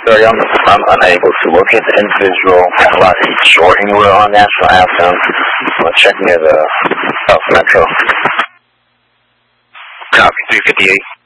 Sorry, I'm unable to locate the individual while he's shorting wheel on National Anthem. I'm checking at South Metro. Copy, 358.